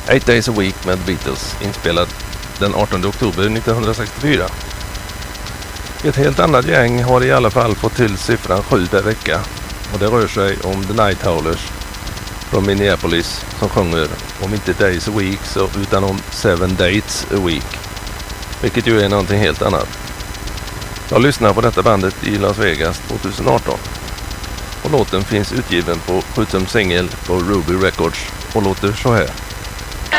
8 Days a Week med Beatles, inspelad den 18 oktober 1964. Ett helt annat gäng har i alla fall fått till siffran 7 per vecka, och det rör sig om The Night Howlers från Minneapolis som sjunger om inte Days a Week så utan om 7 Dates a Week, vilket ju är någonting helt annat. Jag lyssnar på detta bandet i Las Vegas 2018 och låten finns utgiven på 7-tum singel på Ruby Records och låter så här.